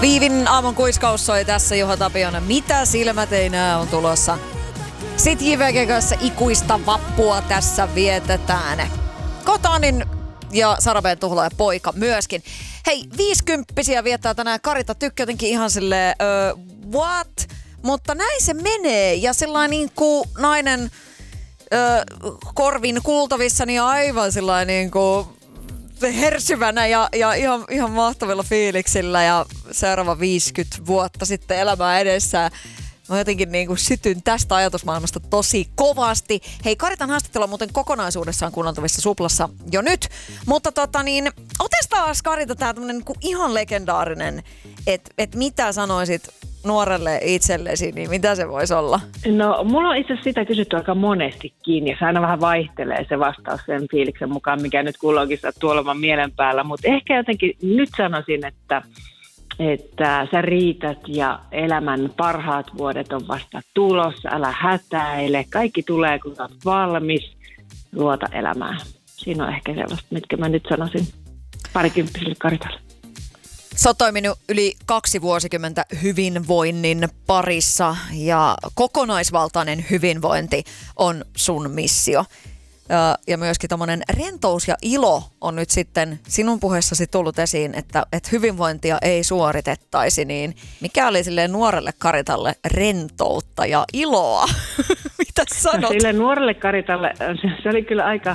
Viivin aamun kuiskaus soi tässä Juha Tapionen. Mitä silmät ei näe on tulossa. Sit Jiveken kanssa ikuista vappua tässä vietetään. Kotanin ja Sarabeen Tuhla ja poika myöskin. Hei, 50-vuotiaita viettää tänään Karita Tykkä jotenkin ihan silleen, what? Mutta näin se menee. Ja sellainen niin kuin nainen korvin kuultavissa, niin aivan sellainen niin kuin hersyvänä ja ihan mahtavilla fiiliksillä. Ja seuraava 50 vuotta sitten elämää edessä. Mä jotenkin niin kuin sytyn tästä ajatusmaailmasta tosi kovasti. Hei, Karitan haastattelu on muuten kokonaisuudessaan kuunneltavissa Suplassa jo nyt. Mutta otetaan Karita tää tämmönen niin kuin ihan legendaarinen, että mitä sanoisit nuorelle itsellesi, niin mitä se voisi olla? No, mulla on itse asiassa sitä kysytty aika monestikin, ja se aina vähän vaihtelee se vastaus sen fiiliksen mukaan, mikä nyt kulloinkin sattuu olemaan mielen päällä. Mutta ehkä jotenkin nyt sanoisin, että sä riität ja elämän parhaat vuodet on vasta tulossa, älä hätäile, kaikki tulee kun sä oot valmis, luota elämään. Siinä on ehkä sellaista, mitkä mä nyt sanoisin parikymppiselle Karitalle. Sä oot toiminut yli 2 vuosikymmentä hyvinvoinnin parissa ja kokonaisvaltainen hyvinvointi on sun missio. Ja myöskin tommonen rentous ja ilo on nyt sitten sinun puheessasi tullut esiin, että hyvinvointia ei suoritettaisi, niin mikä oli silleen nuorelle Karitalle rentoutta ja iloa? Mitä sanot? No, sille nuorelle Karitalle se oli kyllä aika,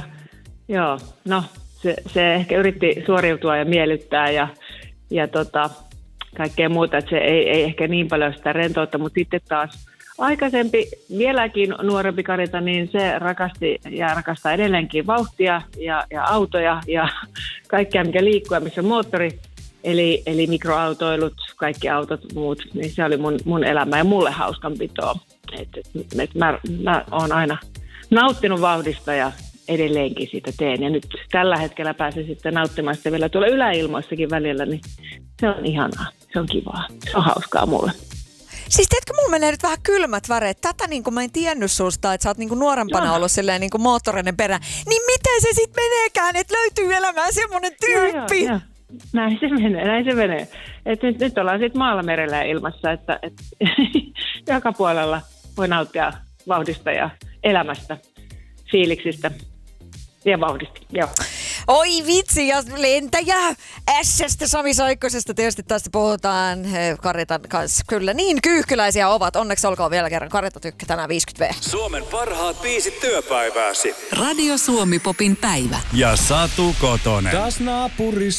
se ehkä yritti suoriutua ja miellyttää ja kaikkea muuta, että se ei ehkä niin paljon sitä rentoutta, mutta sitten taas aikaisempi, vieläkin nuorempi Karita, niin se rakasti ja rakastaa edelleenkin vauhtia ja autoja ja kaikkea, mikä liikkuu ja missä on moottori. Eli mikroautoilut, kaikki autot muut, niin se oli mun elämä ja mulle hauskanpitoa. Mä oon aina nauttinut vauhdista ja edelleenkin siitä teen. Ja nyt tällä hetkellä pääsen sitten nauttimaan sitä vielä tuolla yläilmoissakin välillä, niin se on ihanaa, se on kivaa, se on hauskaa mulle. Siis tiedätkö, mulla menee nyt vähän kylmät väreet. Tätä niin kuin mä en tiennyt susta, että sä oot niin kuin nuorempana ollut silleen niin kuin moottoreiden perä. Niin miten se sit meneekään, että löytyy elämään semmonen tyyppi? Joo. Näin se menee. Et nyt ollaan sit maalla, merellä ja ilmassa, että joka puolella voi nauttia vauhdista ja elämästä, fiiliksistä ja vauhdista, joo. Oi vitsi, ja lentäjä Ässästä, Sami Saikkosesta tietysti tästä puhutaan Karitan kanssa. Kyllä, niin kyyhkyläisiä ovat. Onneksi olkoon vielä kerran Karita Tykkä tänään 50V. Suomen parhaat 5 työpäivääsi. Radio Suomi Popin päivä. Ja Satu Kotonen. Taas naapurista